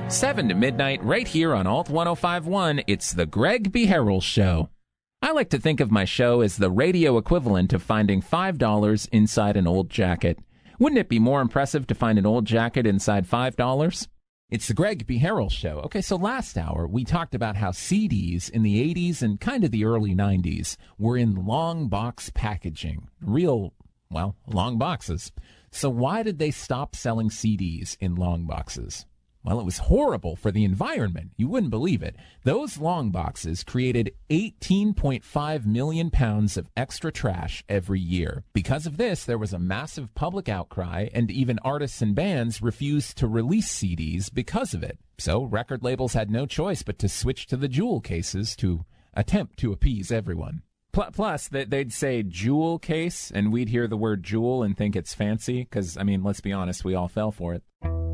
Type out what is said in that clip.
7 to midnight, right here on Alt 1051, it's the Greg B. Harrell Show. I like to think of my show as the radio equivalent of finding $5 inside an old jacket. Wouldn't it be more impressive to find an old jacket inside $5? It's the Greg B. Harrell Show. Okay, so last hour, we talked about how CDs in the 80s and kind of the early 90s were in long box packaging. Real, well, long boxes. So why did they stop selling CDs in long boxes? Well, it was horrible for the environment. You wouldn't believe it. Those long boxes created 18.5 million pounds of extra trash every year. Because of this, there was a massive public outcry, and even artists and bands refused to release CDs because of it. So record labels had no choice but to switch to the jewel cases to attempt to appease everyone. Plus, they'd say jewel case, and we'd hear the word jewel and think it's fancy, because, I mean, let's be honest, we all fell for it.